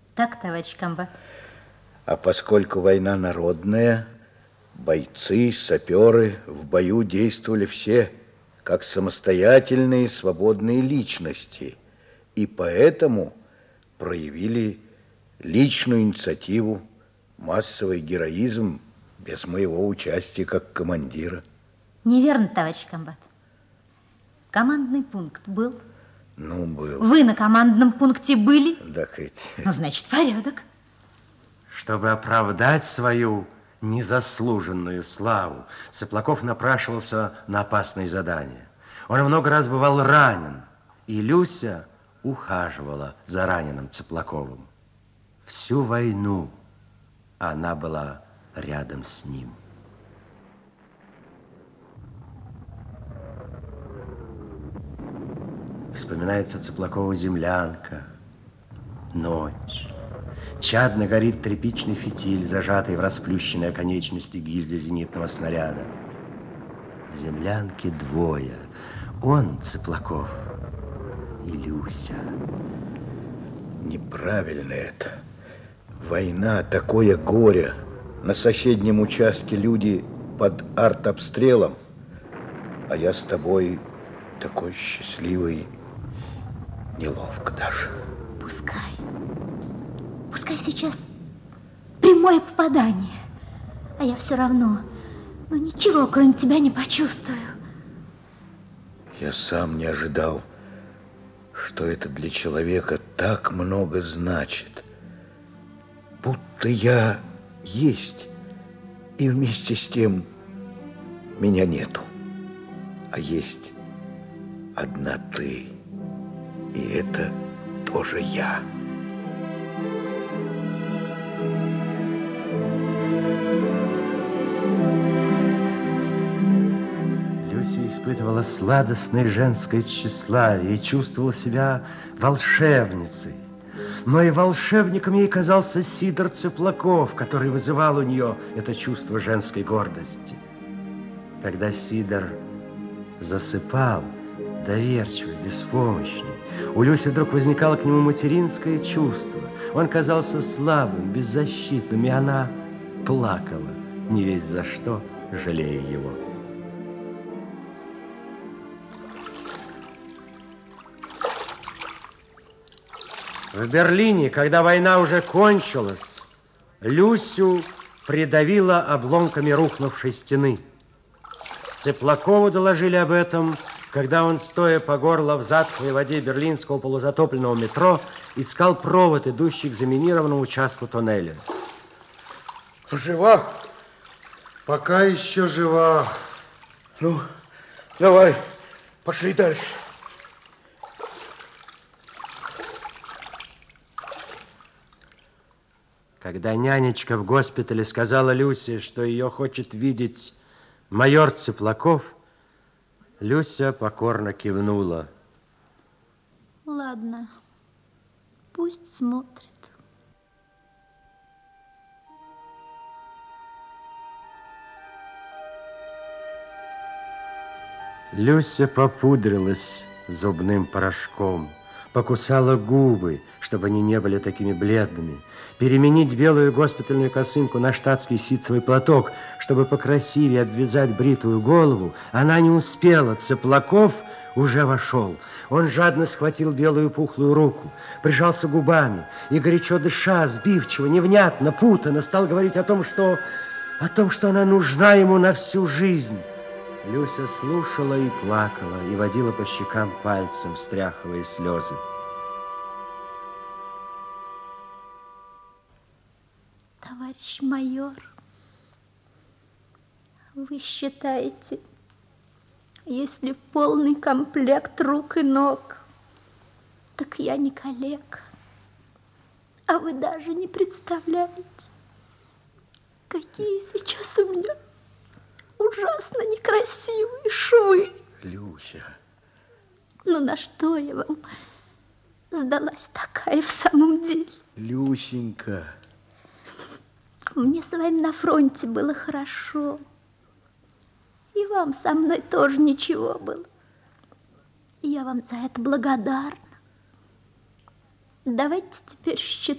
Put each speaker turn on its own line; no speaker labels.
Так, товарищ комбат.
А поскольку война народная, бойцы, саперы в бою действовали все как самостоятельные свободные личности, и поэтому проявили личную инициативу, массовый героизм без моего участия как командира.
Неверно, товарищ комбат. Командный пункт был?
Ну, был.
Вы на командном пункте были?
Да хоть.
Ну, значит, порядок.
Чтобы оправдать свою незаслуженную славу, Цыплаков напрашивался на опасные задания. Он много раз бывал ранен, и Люся ухаживала за раненым Цыплаковым. Всю войну она была рядом с ним. Вспоминается Цыплакову землянка, ночь. Чадно горит тряпичный фитиль, зажатый в расплющенной оконечности гильзы зенитного снаряда. В землянке двое. Он, Цыплаков, и Люся.
Неправильно это. Война, такое горе. На соседнем участке люди под артобстрелом, а я с тобой такой счастливый, неловко даже.
Пускай сейчас прямое попадание, а я все равно, ничего, кроме тебя, не почувствую.
Я сам не ожидал, что это для человека так много значит. Будто я есть, и вместе с тем меня нету. А есть одна ты, и это тоже я.
Люся испытывала сладостное женское тщеславие и чувствовала себя волшебницей. Но и волшебником ей казался Сидор Цыплаков, который вызывал у нее это чувство женской гордости. Когда Сидор засыпал, доверчивый, беспомощный, у Люси вдруг возникало к нему материнское чувство. Он казался слабым, беззащитным, и она плакала, не весть за что, жалея его. В Берлине, когда война уже кончилась, Люсю придавило обломками рухнувшей стены. Цыплакову доложили об этом, когда он, стоя по горло в затхлой воде берлинского полузатопленного метро, искал провод, идущий к заминированному участку тоннеля.
Жива? Пока еще жива. Ну, давай, пошли дальше.
Когда нянечка в госпитале сказала Люсе, что ее хочет видеть майор Цыплаков, Люся покорно кивнула.
Ладно, пусть смотрит.
Люся попудрилась зубным порошком, покусала губы, чтобы они не были такими бледными, переменить белую госпитальную косынку на штатский ситцевый платок, чтобы покрасивее обвязать бритую голову, она не успела. Цыплаков уже вошел. Он жадно схватил белую пухлую руку, прижался губами и, горячо дыша, сбивчиво, невнятно, путанно, стал говорить о том, что она нужна ему на всю жизнь. Люся слушала и плакала, и водила по щекам пальцем, стряхивая слезы.
Товарищ майор, вы считаете, если полный комплект рук и ног, так я не калека. А вы даже не представляете, какие сейчас у меня ужасно некрасивые швы.
Люся.
Ну, на что я вам сдалась такая в самом деле?
Люсенька.
Мне с вами на фронте было хорошо. И вам со мной тоже ничего было. И я вам за это благодарна. Давайте теперь считать.